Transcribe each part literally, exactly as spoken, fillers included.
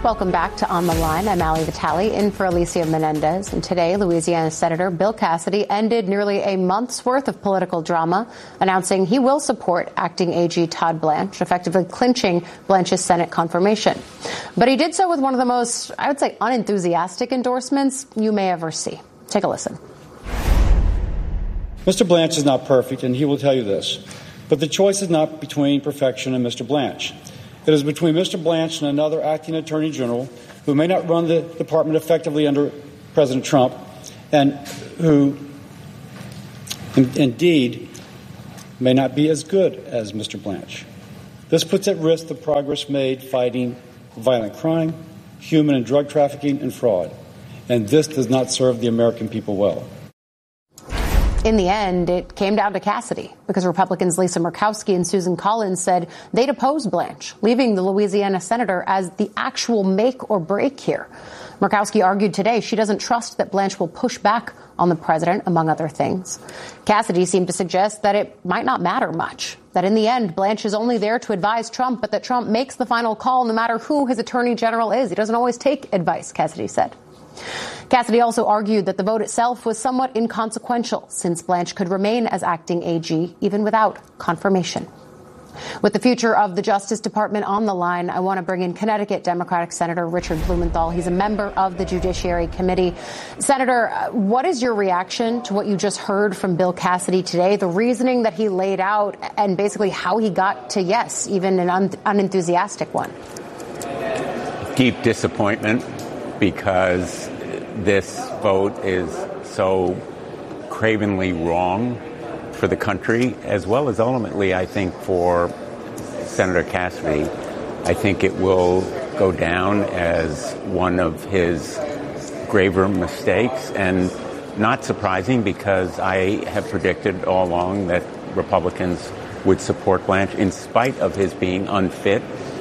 Welcome back to On the Line. I'm Ali Vitale, in for Alicia Menendez. And today, Louisiana Senator Bill Cassidy ended nearly a month's worth of political drama, announcing he will support acting A G Todd Blanche, effectively clinching Blanche's Senate confirmation. But he did so with one of the most, I would say, unenthusiastic endorsements you may ever see. Take a listen. Mister Blanche is not perfect, and he will tell you this. But the choice is not between perfection and Mister Blanche. It is between Mister Blanche and another acting attorney general who may not run the department effectively under President Trump and who in, indeed may not be as good as Mister Blanche. This puts at risk the progress made fighting violent crime, human and drug trafficking, and fraud. And this does not serve the American people well. In the end, it came down to Cassidy because Republicans Lisa Murkowski and Susan Collins said they'd oppose Blanche, leaving the Louisiana senator as the actual make or break here. Murkowski argued today she doesn't trust that Blanche will push back on the president, among other things. Cassidy seemed to suggest that it might not matter much, that in the end, Blanche is only there to advise Trump, but that Trump makes the final call no matter who his attorney general is. He doesn't always take advice, Cassidy said. Cassidy also argued that the vote itself was somewhat inconsequential, since Blanche could remain as acting A G even without confirmation. With the future of the Justice Department on the line, I want to bring in Connecticut Democratic Senator Richard Blumenthal. He's a member of the Judiciary Committee. Senator, what is your reaction to what you just heard from Bill Cassidy today, the reasoning that he laid out, and basically how he got to yes, even an un- unenthusiastic one? Deep disappointment, because this vote is so cravenly wrong for the country, as well as ultimately, I think, for Senator Cassidy. I think it will go down as one of his graver mistakes, and not surprising because I have predicted all along that Republicans would support Blanche in spite of his being unfit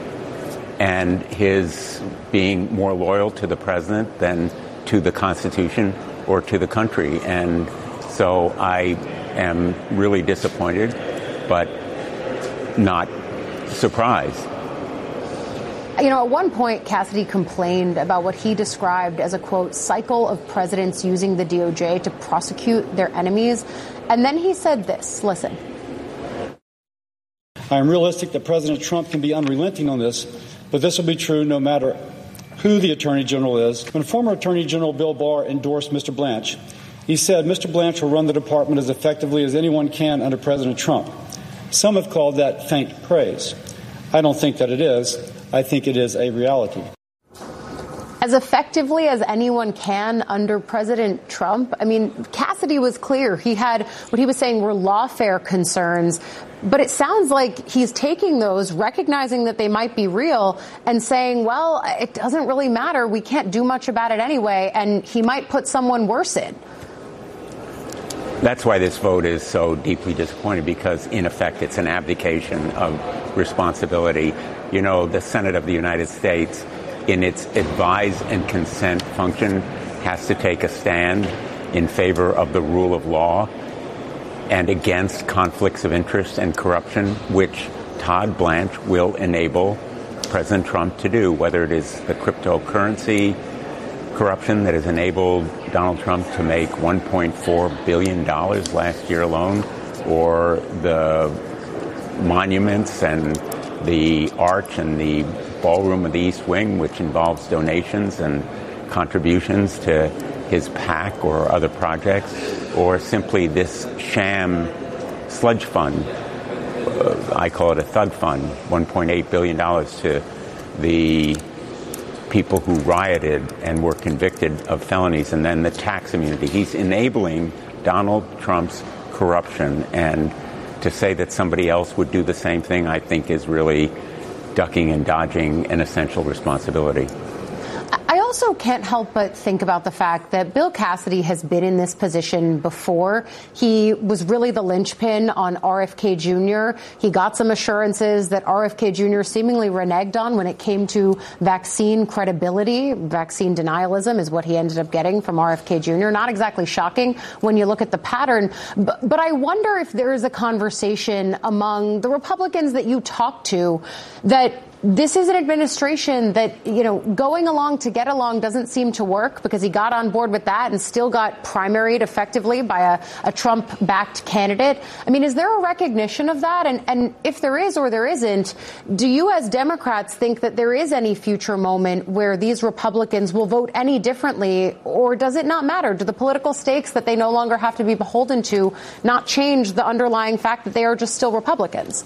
and his being more loyal to the president than to the Constitution or to the country. And so I am really disappointed, but not surprised. You know, at one point, Cassidy complained about what he described as a, quote, cycle of presidents using the D O J to prosecute their enemies. And then he said this. Listen. I am realistic that President Trump can be unrelenting on this, but this will be true no matter who the Attorney General is. When former Attorney General Bill Barr endorsed Mister Blanche, he said Mister Blanche will run the department as effectively as anyone can under President Trump. Some have called that faint praise. I don't think that it is. I think it is a reality. As effectively as anyone can under President Trump? I mean, Cassidy was clear. He had what he was saying were lawfare concerns. But it sounds like he's taking those, recognizing that they might be real, and saying, well, it doesn't really matter. We can't do much about it anyway. And he might put someone worse in. That's why this vote is so deeply disappointing, because, in effect, it's an abdication of responsibility. You know, the Senate of the United States, in its advise and consent function, has to take a stand in favor of the rule of law and against conflicts of interest and corruption, which Todd Blanche will enable President Trump to do, whether it is the cryptocurrency corruption that has enabled Donald Trump to make one point four billion dollars last year alone, or the monuments and the arch and the ballroom of the East Wing, which involves donations and contributions to his PAC or other projects, or simply this sham sludge fund. Uh, I call it a thug fund, one point eight billion dollars to the people who rioted and were convicted of felonies, and then the tax immunity. He's enabling Donald Trump's corruption, and to say that somebody else would do the same thing, I think, is really ducking and dodging an essential responsibility. I also can't help but think about the fact that Bill Cassidy has been in this position before. He was really the linchpin on R F K Junior He got some assurances that R F K Junior seemingly reneged on when it came to vaccine credibility. Vaccine denialism is what he ended up getting from R F K Junior Not exactly shocking when you look at the pattern. But, but I wonder if there is a conversation among the Republicans that you talk to that This is an administration that, you know, going along to get along doesn't seem to work, because he got on board with that and still got primaried effectively by a, a Trump-backed candidate. I mean, is there a recognition of that? And, and if there is or there isn't, do you as Democrats think that there is any future moment where these Republicans will vote any differently, or does it not matter? Do the political stakes that they no longer have to be beholden to not change the underlying fact that they are just still Republicans?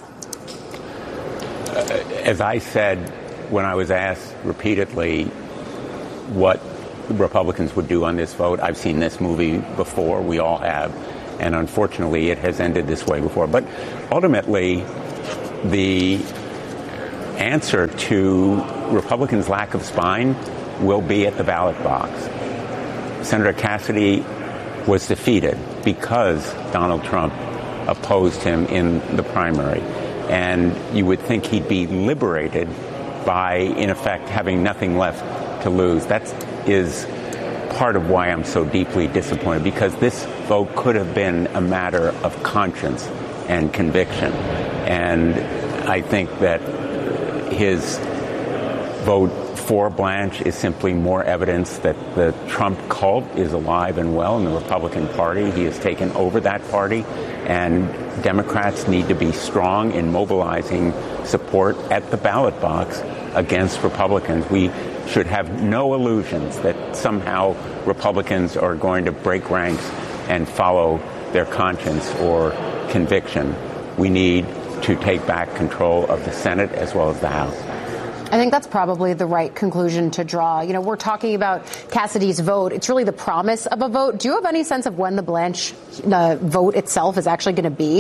As I said when I was asked repeatedly what Republicans would do on this vote, I've seen this movie before. We all have. And unfortunately, it has ended this way before. But ultimately, the answer to Republicans' lack of spine will be at the ballot box. Senator Cassidy was defeated because Donald Trump opposed him in the primary. And you would think he'd be liberated by, in effect, having nothing left to lose. That is part of why I'm so deeply disappointed, because this vote could have been a matter of conscience and conviction. And I think that his vote for Blanche is simply more evidence that the Trump cult is alive and well in the Republican Party. He has taken over that party, and Democrats need to be strong in mobilizing support at the ballot box against Republicans. We should have no illusions that somehow Republicans are going to break ranks and follow their conscience or conviction. We need to take back control of the Senate as well as the House. I think that's probably the right conclusion to draw. You know, we're talking about Cassidy's vote. It's really the promise of a vote. Do you have any sense of when the Blanche uh, vote itself is actually going to be?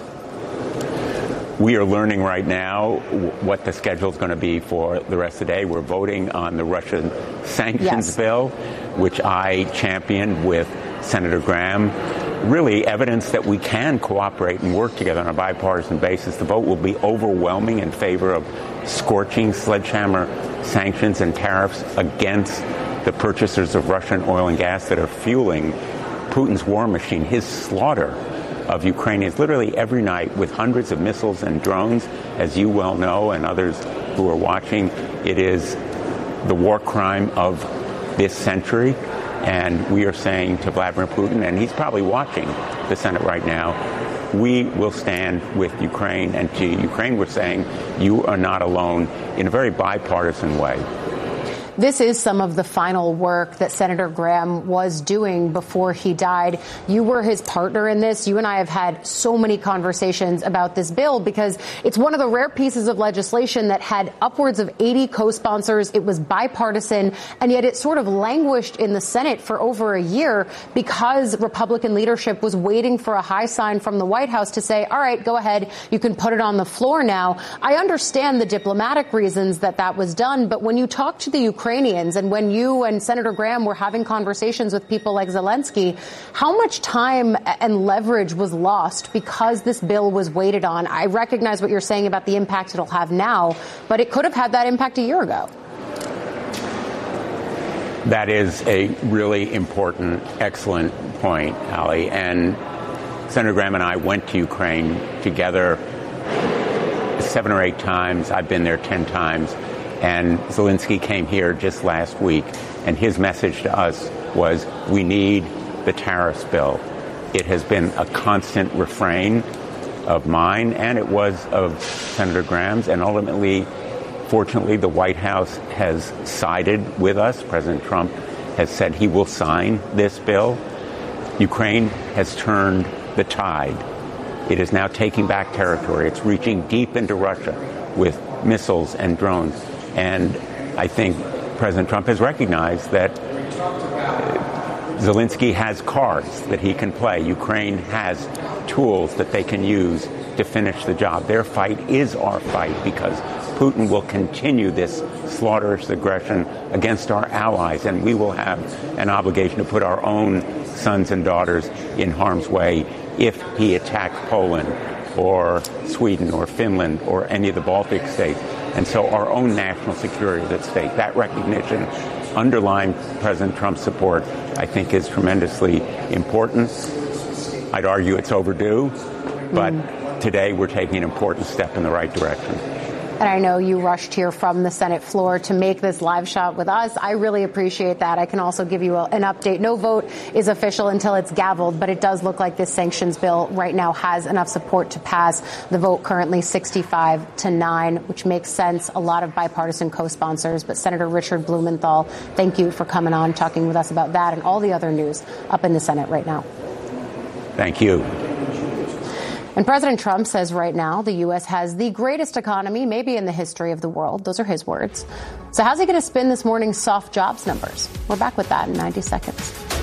We are learning right now what the schedule is going to be for the rest of the day. We're voting on the Russian sanctions yes. bill, which I championed with Senator Graham. Really evidence that we can cooperate and work together on a bipartisan basis. The vote will be overwhelming in favor of scorching sledgehammer sanctions and tariffs against the purchasers of Russian oil and gas that are fueling Putin's war machine, his slaughter of Ukrainians literally every night with hundreds of missiles and drones, as you well know, and others who are watching. It is the war crime of this century. And we are saying to Vladimir Putin, and he's probably watching the Senate right now, we will stand with Ukraine. And to Ukraine, we're saying you are not alone, in a very bipartisan way. This is some of the final work that Senator Graham was doing before he died. You were his partner in this. You and I have had so many conversations about this bill because it's one of the rare pieces of legislation that had upwards of eighty co-sponsors. It was bipartisan, and yet it sort of languished in the Senate for over a year because Republican leadership was waiting for a high sign from the White House to say, all right, go ahead, you can put it on the floor now. I understand the diplomatic reasons that that was done, but when you talk to the Ukrainians, Ukrainians, and when you and Senator Graham were having conversations with people like Zelensky, how much time and leverage was lost because this bill was waited on? I recognize what you're saying about the impact it'll have now, but it could have had that impact a year ago. That is a really important, excellent point, Ali. And Senator Graham and I went to Ukraine together seven or eight times. I've been there ten times. And Zelensky came here just last week, and his message to us was, we need the tariffs bill. It has been a constant refrain of mine, and it was of Senator Graham's, and ultimately, fortunately, the White House has sided with us. President Trump has said he will sign this bill. Ukraine has turned the tide. It is now taking back territory. It's reaching deep into Russia with missiles and drones. And I think President Trump has recognized that Zelensky has cards that he can play. Ukraine has tools that they can use to finish the job. Their fight is our fight because Putin will continue this slaughterous aggression against our allies, and we will have an obligation to put our own sons and daughters in harm's way if he attacks Poland or Sweden or Finland or any of the Baltic states. And so our own national security is at stake. That recognition underlying President Trump's support, I think, is tremendously important. I'd argue it's overdue, but mm. today we're taking an important step in the right direction. And I know you rushed here from the Senate floor to make this live shot with us. I really appreciate that. I can also give you a, an update. No vote is official until it's gavelled, but it does look like this sanctions bill right now has enough support to pass. The vote currently sixty-five to nine, which makes sense. A lot of bipartisan co-sponsors. But Senator Richard Blumenthal, thank you for coming on, talking with us about that and all the other news up in the Senate right now. Thank you. And President Trump says right now the U S has the greatest economy maybe in the history of the world. Those are his words. So how's he going to spin this morning's soft jobs numbers? We're back with that in ninety seconds.